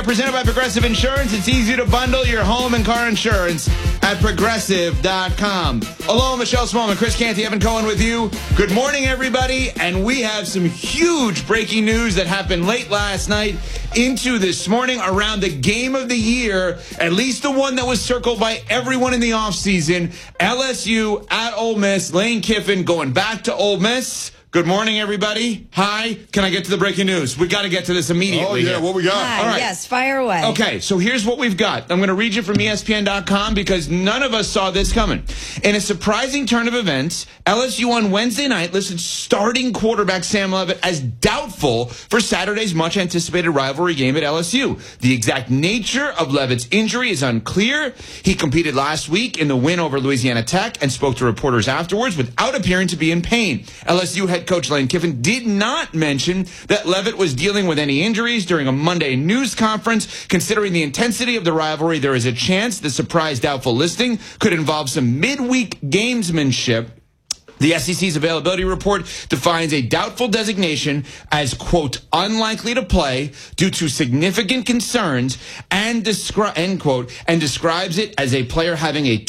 presented by Progressive Insurance. It's easy to bundle your home and car insurance at Progressive.com. Hello, Michelle Smallman, Chris Canty, Evan Cohen with you. Good morning, everybody. And we have some huge breaking news that happened late last night into this morning around the game of the year, at least the one that was circled by everyone in the offseason. LSU at Ole Miss. Lane Kiffin going back to Ole Miss. Good morning, everybody. Hi. Can I get to the breaking news? We got to get to this immediately. Oh, yeah. Here. What we got? Hi, All right. Yes, fire away. Okay, so here's what we've got. I'm going to read you from ESPN.com because none of us saw this coming. In a surprising turn of events, LSU on Wednesday night listed starting quarterback Sam Leavitt as doubtful for Saturday's much-anticipated rivalry game at LSU. The exact nature of Leavitt's injury is unclear. He competed last week in the win over Louisiana Tech and spoke to reporters afterwards without appearing to be in pain. LSU head coach Lane Kiffin did not mention that Leavitt was dealing with any injuries during a Monday news conference. Considering the intensity of the rivalry, there is a chance the surprise doubtful listing could involve some midweek gamesmanship. The SEC's availability report defines a doubtful designation as, quote, unlikely to play due to significant concerns and end quote, and describes it as a player having a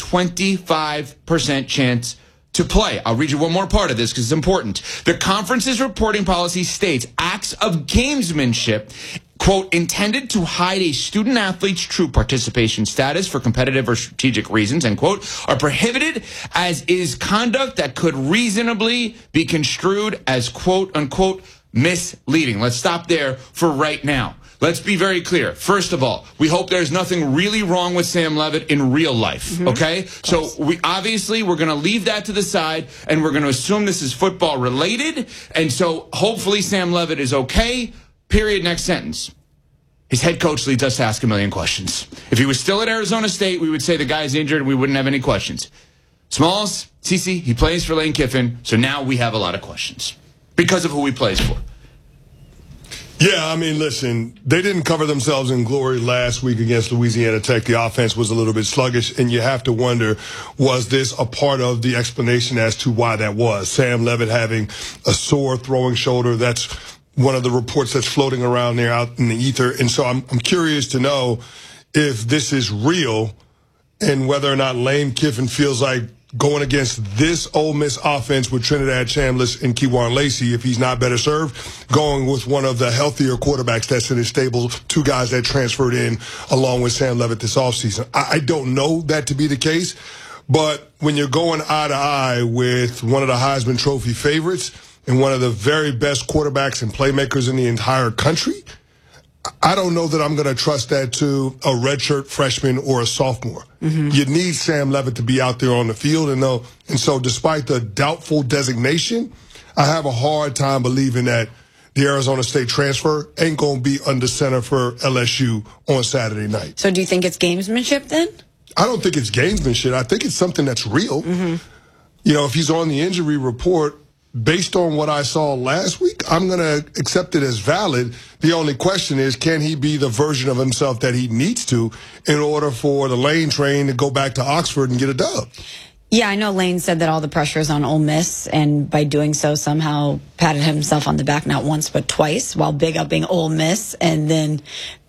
25% chance to play. I'll read you one more part of this because it's important. The conference's reporting policy states acts of gamesmanship, quote, intended to hide a student athlete's true participation status for competitive or strategic reasons, end quote, are prohibited as is conduct that could reasonably be construed as, quote, unquote, misleading. Let's stop there for right now. Let's be very clear. First of all, we hope there's nothing really wrong with Sam Leavitt in real life, okay? So we're going to leave that to the side, and we're going to assume this is football related, and so hopefully Sam Leavitt is okay, period, next sentence. His head coach leads us to ask a million questions. If he was still at Arizona State, we would say the guy's injured and we wouldn't have any questions. Smalls, CC, he plays for Lane Kiffin, so now we have a lot of questions because of who he plays for. Yeah, I mean, listen, they didn't cover themselves in glory last week against Louisiana Tech. The offense was a little bit sluggish, and you have to wonder, was this a part of the explanation as to why that was? Sam Leavitt having a sore throwing shoulder, that's one of the reports that's floating around there out in the ether. And so I'm curious to know if this is real and whether or not Lane Kiffin feels like going against this Ole Miss offense with Trinidad Chambliss and Kejuan Lacey, if he's not better served, going with one of the healthier quarterbacks that's in his stable, two guys that transferred in along with Sam Leavitt this offseason. I don't know that to be the case, but when you're going eye to eye with one of the Heisman Trophy favorites and one of the very best quarterbacks and playmakers in the entire country, I don't know that I'm going to trust that to a redshirt freshman or a sophomore. You need Sam Leavitt to be out there on the field. And so despite the doubtful designation, I have a hard time believing that the Arizona State transfer ain't going to be under center for LSU on Saturday night. So do you think it's gamesmanship then? I don't think it's gamesmanship. I think it's something that's real. You know, if he's on the injury report, based on what I saw last week, I'm going to accept it as valid. The only question is, can he be the version of himself that he needs to in order for the Lane train to go back to Oxford and get a dub? Yeah, I know Lane said that all the pressure is on Ole Miss, and by doing so somehow patted himself on the back not once but twice while big upping Ole Miss, and then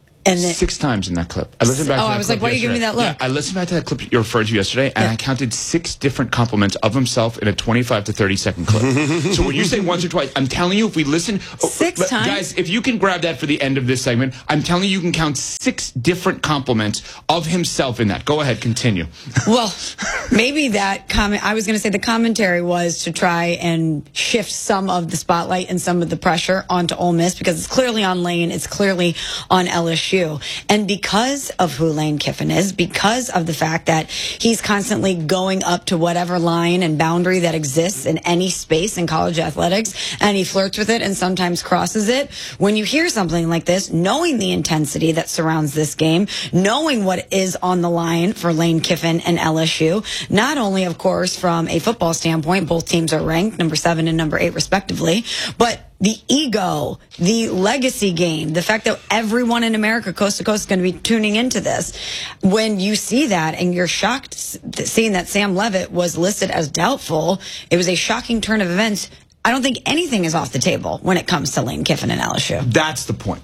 6 times in that clip. I listened back to that I was like, why are you giving me that look? Yeah, I listened back to that clip you referred to yesterday, and I counted 6 different compliments of himself in a 25 to 30 second clip. So when you say once or twice, I'm telling you, if we listen... 6 times? Guys, if you can grab that for the end of this segment, I'm telling you, you can count 6 different compliments of himself in that. Go ahead, continue. Well, maybe that comment, I was going to say the commentary was to try and shift some of the spotlight and some of the pressure onto Ole Miss, because it's clearly on Lane, it's clearly on LSU. And because of who Lane Kiffin is, because of the fact that he's constantly going up to whatever line and boundary that exists in any space in college athletics, and he flirts with it and sometimes crosses it, when you hear something like this, knowing the intensity that surrounds this game, knowing what is on the line for Lane Kiffin and LSU, not only, of course, from a football standpoint, both teams are ranked number 7 and number 8 respectively, but the ego, the legacy game, the fact that everyone in America, coast to coast, is going to be tuning into this. When you see that and you're shocked seeing that Sam Leavitt was listed as doubtful, it was a shocking turn of events. I don't think anything is off the table when it comes to Lane Kiffin and LSU. That's the point.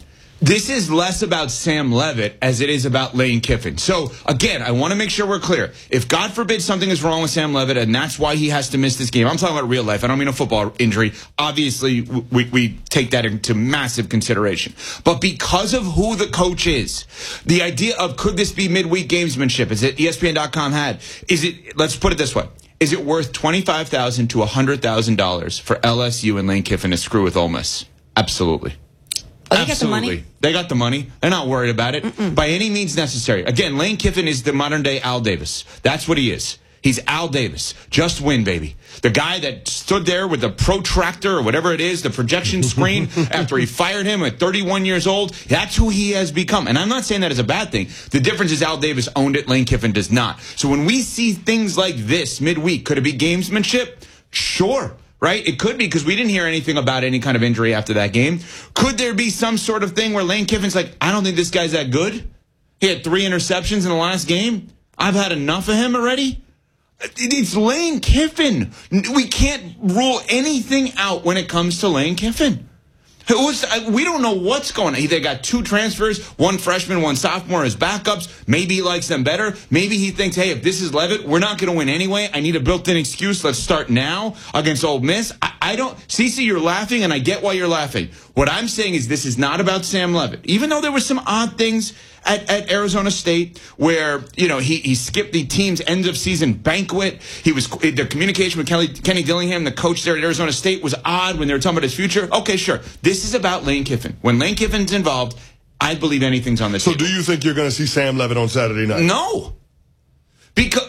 This is less about Sam Levitt as it is about Lane Kiffin. So, again, I want to make sure we're clear. If, God forbid, something is wrong with Sam Levitt and that's why he has to miss this game, I'm talking about real life. I don't mean a football injury. Obviously, we take that into massive consideration. But because of who the coach is, the idea of could this be midweek gamesmanship, as ESPN.com had, let's put it this way. Is it worth $25,000 to $100,000 for LSU and Lane Kiffin to screw with Ole Miss? Absolutely. Oh, they got the money? They got the money. They're not worried about it by any means necessary. Again, Lane Kiffin is the modern-day Al Davis. That's what he is. He's Al Davis. Just win, baby. The guy that stood there with the protractor or whatever it is, the projection screen, after he fired him at 31 years old. That's who he has become. And I'm not saying that as a bad thing. The difference is Al Davis owned it. Lane Kiffin does not. So when we see things like this midweek, could it be gamesmanship? Sure. Right? It could be because we didn't hear anything about any kind of injury after that game. Could there be some sort of thing where Lane Kiffin's like, I don't think this guy's that good? He had 3 interceptions in the last game. I've had enough of him already. It's Lane Kiffin. We can't rule anything out when it comes to Lane Kiffin. We don't know what's going on. They got 2 transfers, 1 freshman, 1 sophomore as backups. Maybe he likes them better. Maybe he thinks, hey, if this is Levitt, we're not going to win anyway. I need a built-in excuse. Let's start now against Ole Miss. I don't... Cece, you're laughing, and I get why you're laughing. What I'm saying is this is not about Sam Levitt. Even though there were some odd things at Arizona State where, he skipped the team's end-of-season banquet. The communication with Kenny Dillingham, the coach there at Arizona State, was odd when they were talking about his future. Okay, sure. This is about Lane Kiffin. When Lane Kiffin's involved, I believe anything's on the table. So do you think you're going to see Sam Levitt on Saturday night? No. Because,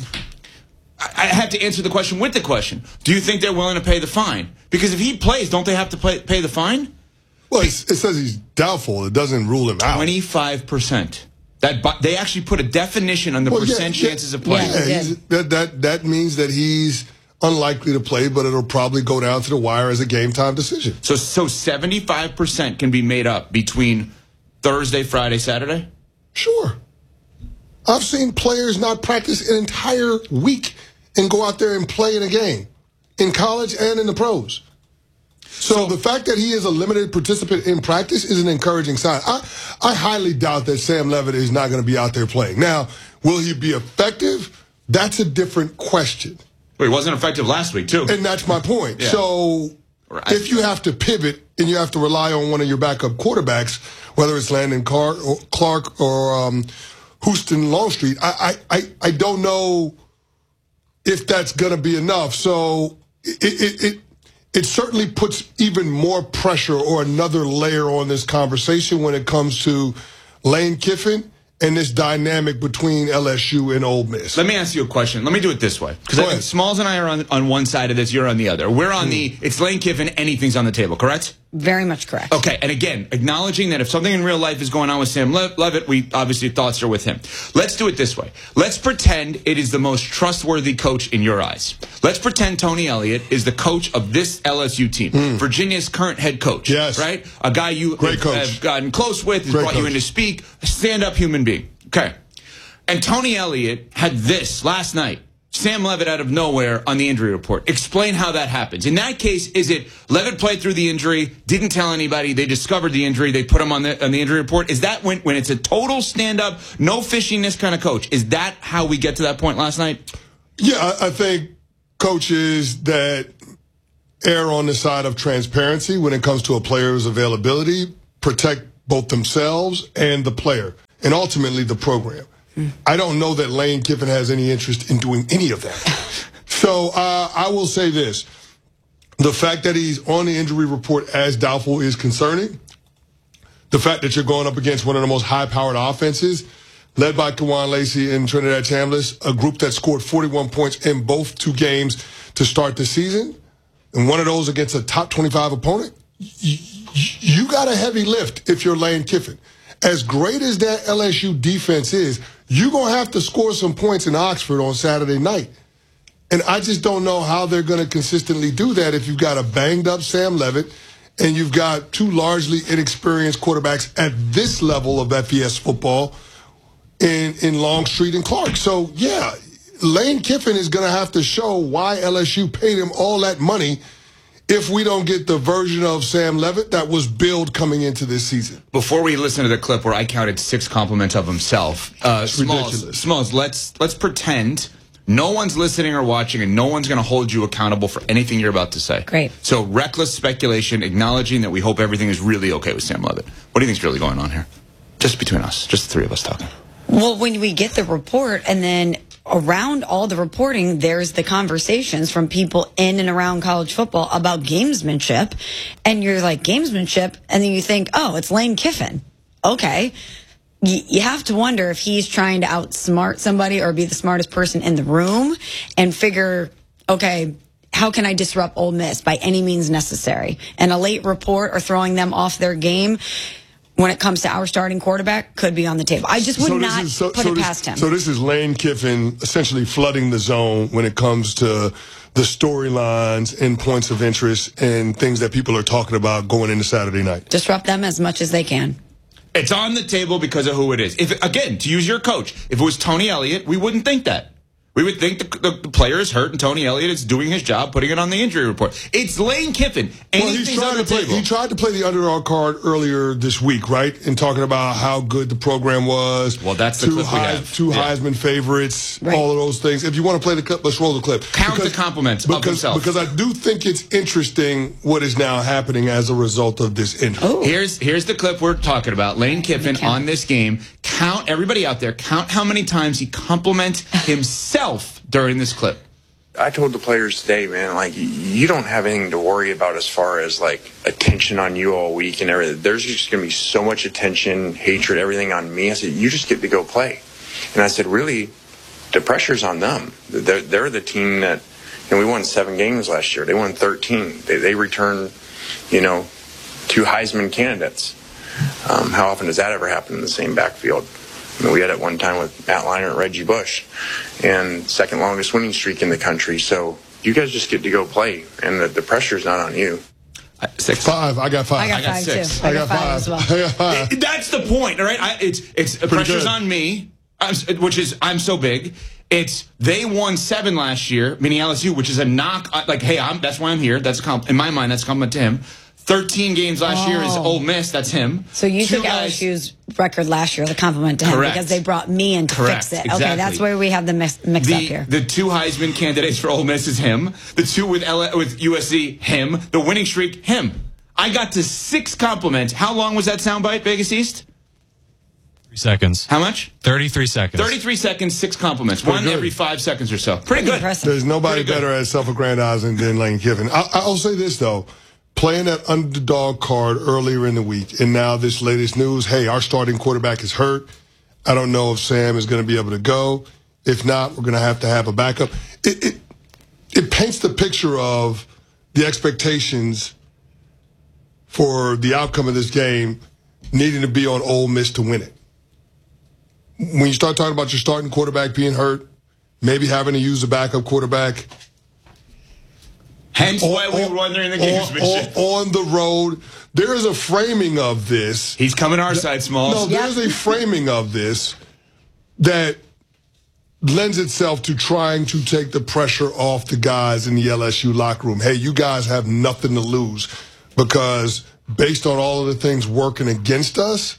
I have to answer the question with the question. Do you think they're willing to pay the fine? Because if he plays, don't they have to pay the fine? Well, it says he's doubtful. It doesn't rule him out. 25%. They actually put a definition on the chances of playing. That means that he's unlikely to play, but it'll probably go down to the wire as a game time decision. So 75% can be made up between Thursday, Friday, Saturday? Sure. I've seen players not practice an entire week and go out there and play in a game, in college and in the pros. So the fact that he is a limited participant in practice is an encouraging sign. I highly doubt that Sam Levitt is not going to be out there playing. Now, will he be effective? That's a different question. Well, he wasn't effective last week, too. And that's my point. Yeah. So if you have to pivot and you have to rely on one of your backup quarterbacks, whether it's Landon Clark or Houston Longstreet, I don't know if that's going to be enough. So it certainly puts even more pressure or another layer on this conversation when it comes to Lane Kiffin and this dynamic between LSU and Ole Miss. Let me ask you a question. Let me do it this way. Because I think Smalls and I are on one side of this, you're on the other. We're on it's Lane Kiffin, anything's on the table, correct? Very much correct. Okay, and again, acknowledging that if something in real life is going on with Sam Levitt, we obviously thoughts are with him. Let's do it this way. Let's pretend it is the most trustworthy coach in your eyes. Let's pretend Tony Elliott is the coach of this LSU team, Virginia's current head coach. Yes. Right? A guy you have gotten close with, has brought you in to speak, a stand-up human being. Okay. And Tony Elliott had this last night. Sam Levitt out of nowhere on the injury report. Explain how that happens. In that case, is it Levitt played through the injury, didn't tell anybody, they discovered the injury, they put him on the injury report? Is that when it's a total stand-up, no fishiness kind of coach? Is that how we get to that point last night? Yeah, I think coaches that err on the side of transparency when it comes to a player's availability protect both themselves and the player, and ultimately the program. I don't know that Lane Kiffin has any interest in doing any of that. So I will say this. The fact that he's on the injury report as doubtful is concerning. The fact that you're going up against one of the most high-powered offenses, led by Kawan Lacey and Trinidad Chambliss, a group that scored 41 points in both 2 games to start the season, and one of those against a top 25 opponent, you got a heavy lift if you're Lane Kiffin. As great as that LSU defense is, you're going to have to score some points in Oxford on Saturday night. And I just don't know how they're going to consistently do that if you've got a banged-up Sam Levitt and you've got 2 largely inexperienced quarterbacks at this level of FBS football in Longstreet and Clark. So, yeah, Lane Kiffin is going to have to show why LSU paid him all that money if we don't get the version of Sam Levitt that was billed coming into this season. Before we listen to the clip where I counted 6 compliments of himself, Smalls, let's pretend no one's listening or watching, and no one's going to hold you accountable for anything you're about to say. Great. So reckless speculation, acknowledging that we hope everything is really okay with Sam Levitt. What do you think's really going on here? Just between us, just the 3 of us talking. Well, when we get the report, and then around all the reporting, there's the conversations from people in and around college football about gamesmanship. And you're like, gamesmanship? And then you think, oh, it's Lane Kiffin. Okay. You have to wonder if he's trying to outsmart somebody or be the smartest person in the room and figure, okay, how can I disrupt Ole Miss by any means necessary? And a late report or throwing them off their game when it comes to our starting quarterback could be on the table. I just would not put it past him. So this is Lane Kiffin essentially flooding the zone when it comes to the storylines and points of interest and things that people are talking about going into Saturday night. Disrupt them as much as they can. It's on the table because of who it is. If, again, to use your coach, if it was Tony Elliott, we wouldn't think that. We would think the player is hurt and Tony Elliott is doing his job, putting it on the injury report. It's Lane Kiffin. Anything's on the table. He tried to play the underdog card earlier this week, right? And talking about how good the program was. Well, that's the clip we have. Two Heisman favorites, right. All of those things. If you want to play the clip, let's roll the clip. Count the compliments of himself. Because I do think it's interesting what is now happening as a result of this injury. Oh. Here's the clip we're talking about. Lane Kiffin on this game. Count, everybody out there, count how many times he compliments himself during this clip. I told the players today, man, like, you don't have anything to worry about as far as, like, attention on you all week and everything. There's just going to be so much attention, hatred, everything on me. I said, you just get to go play. And I said, really, the pressure's on them. They're the team that, we won 7 games last year. They won 13. They returned, 2 Heisman candidates. How often does that ever happen in the same backfield? I mean, we had it one time with Matt Leinart and Reggie Bush, and second longest winning streak in the country. So you guys just get to go play, and the pressure's not on you. 6. 5. I got 5. I got 5 6. too. I got 5 as well. I got 5. That's the point, all right? It's pressure's good. on me, which is I'm so big. It's they won 7 last year, meaning LSU, which is a knock. Like, hey, that's why I'm here. That's in my mind. That's a compliment to him. 13 games last year is Ole Miss. That's him. So you took LSU's record last year, the compliment to him, because they brought me in to fix it. Exactly. Okay, that's where we have the mix up here. The 2 Heisman candidates for Ole Miss is him. The 2 with USC, him. The winning streak, him. I got to 6 compliments. How long was that soundbite, Vegas East? 3 seconds. How much? 33 seconds. 33 seconds, 6 compliments. One good. every 5 seconds or so. Pretty good. Impressive. There's nobody better at self-aggrandizing than Lane Kiffin. I'll say this, though. Playing that underdog card earlier in the week, and now this latest news, hey, our starting quarterback is hurt. I don't know if Sam is going to be able to go. If not, we're going to have a backup. It paints the picture of the expectations for the outcome of this game needing to be on Ole Miss to win it. When you start talking about your starting quarterback being hurt, maybe having to use a backup quarterback, hence why we won during the gamesmanship. On the road, there is a framing of this. He's coming our side, Smalls. No, there's a framing of this that lends itself to trying to take the pressure off the guys in the LSU locker room. Hey, you guys have nothing to lose because based on all of the things working against us,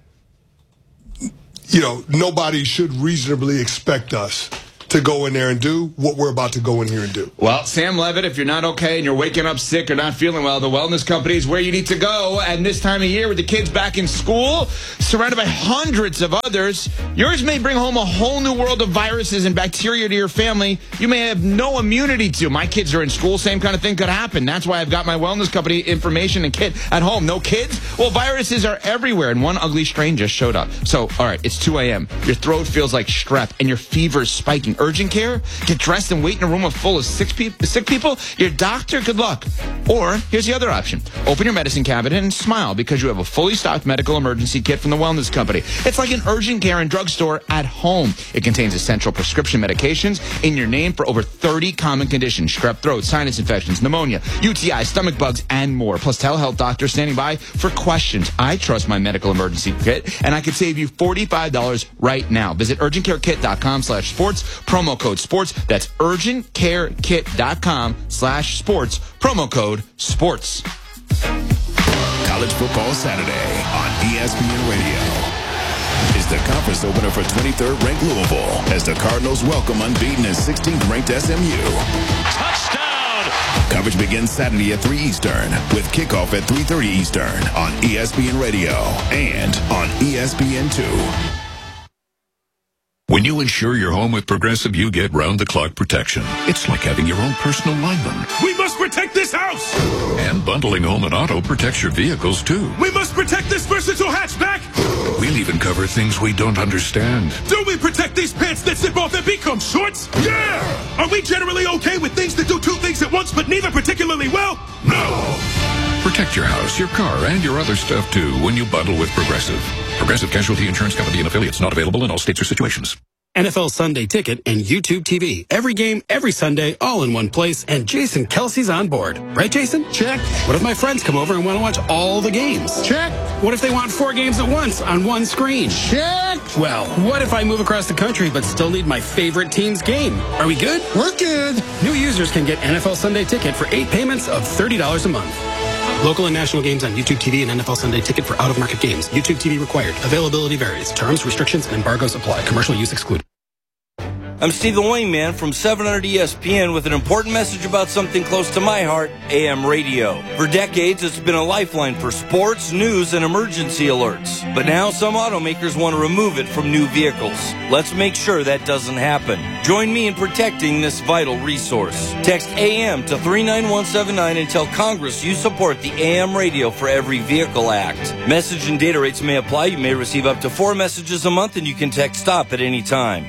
nobody should reasonably expect us to go in there and do what we're about to go in here and do. Well, Sam Levitt, if you're not okay and you're waking up sick or not feeling well, the Wellness Company is where you need to go. And this time of year with the kids back in school, surrounded by hundreds of others, yours may bring home a whole new world of viruses and bacteria to your family you may have no immunity to. My kids are in school, same kind of thing could happen. That's why I've got my Wellness Company information and kit at home. No kids? Well, viruses are everywhere, and one ugly strain just showed up. So, all right, it's 2 a.m. Your throat feels like strep, and your fever is spiking. Urgent care? Get dressed and wait in a room full of sick people? Your doctor? Good luck. Or, here's the other option. Open your medicine cabinet and smile because you have a fully stocked medical emergency kit from the Wellness Company. It's like an urgent care and drugstore at home. It contains essential prescription medications in your name for over 30 common conditions. Strep throat, sinus infections, pneumonia, UTI, stomach bugs, and more. Plus, telehealth doctors standing by for questions. I trust my medical emergency kit, and I could save you $45 right now. Visit urgentcarekit.com/sports. promo code sports. That's urgentcarekit.com/sports, promo code sports. College Football Saturday on ESPN Radio is the conference opener for 23rd ranked Louisville as the Cardinals welcome unbeaten and 16th ranked SMU. Touchdown! Coverage begins Saturday at 3 Eastern with kickoff at 3:30 Eastern on ESPN Radio and on ESPN2. When you insure your home with Progressive, you get round-the-clock protection. It's like having your own personal lineman. We must protect this house! And bundling home and auto protects your vehicles, too. We must protect this versatile hatchback! We'll even cover things we don't understand. Do we protect these pants that zip off and become shorts? Yeah! Are we generally okay with things that do two things at once but neither particularly well? No! Protect your house, your car, and your other stuff, too, when you bundle with Progressive. Progressive Casualty Insurance Company and affiliates, not available in all states or situations. NFL Sunday Ticket and YouTube TV. Every game, every Sunday, all in one place, and Jason Kelsey's on board. Right, Jason? Check. What if my friends come over and want to watch all the games? Check. What if they want 4 games at once on one screen? Check. Well, what if I move across the country but still need my favorite team's game? Are we good? We're good. New users can get NFL Sunday Ticket for 8 payments of $30 a month. Local and national games on YouTube TV and NFL Sunday Ticket for out-of-market games. YouTube TV required. Availability varies. Terms, restrictions, and embargoes apply. Commercial use excluded. I'm Steve the Wingman from 700 ESPN with an important message about something close to my heart, AM radio. For decades, it's been a lifeline for sports, news, and emergency alerts. But now some automakers want to remove it from new vehicles. Let's make sure that doesn't happen. Join me in protecting this vital resource. Text AM to 39179 and tell Congress you support the AM Radio for Every Vehicle Act. Message and data rates may apply. You may receive up to 4 messages a month, and you can text STOP at any time.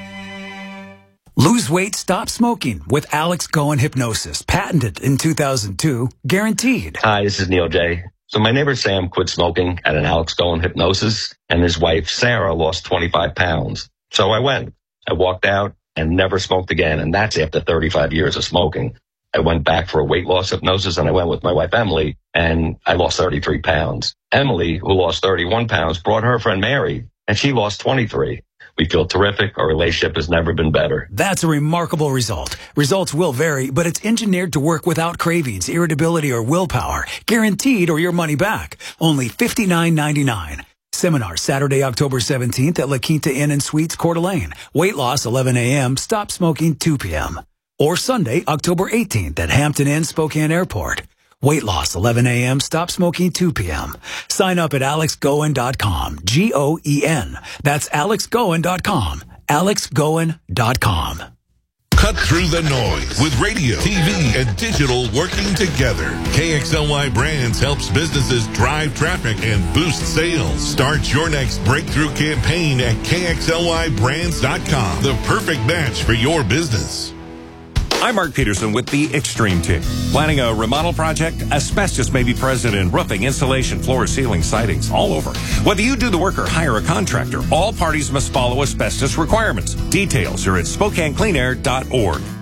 Lose weight, stop smoking with Alex Goen Hypnosis. Patented in 2002, guaranteed. Hi, this is Neil J. So my neighbor Sam quit smoking at an Alex Goen Hypnosis, and his wife Sarah lost 25 pounds. So I went. I walked out and never smoked again, and that's after 35 years of smoking. I went back for a weight loss hypnosis, and I went with my wife Emily, and I lost 33 pounds. Emily, who lost 31 pounds, brought her friend Mary, and she lost 23. We feel terrific. Our relationship has never been better. That's a remarkable result. Results will vary, but it's engineered to work without cravings, irritability, or willpower. Guaranteed or your money back. Only $59.99. Seminar Saturday, October 17th at La Quinta Inn and Suites, Coeur d'Alene. Weight loss 11 a.m., stop smoking 2 p.m. Or Sunday, October 18th at Hampton Inn, Spokane Airport. Weight loss 11 a.m., stop smoking 2 p.m. Sign up at alexgoen.com. Goen. That's alexgoen.com. alexgoen.com. Cut through the noise with radio, TV, and digital working together. KXLY Brands helps businesses drive traffic and boost sales. Start your next breakthrough campaign at KXLYBrands.com. The perfect match for your business. I'm Mark Peterson with the Extreme Team. Planning a remodel project? Asbestos may be present in roofing, insulation, floor, ceiling, sidings, all over. Whether you do the work or hire a contractor, all parties must follow asbestos requirements. Details are at SpokaneCleanAir.org.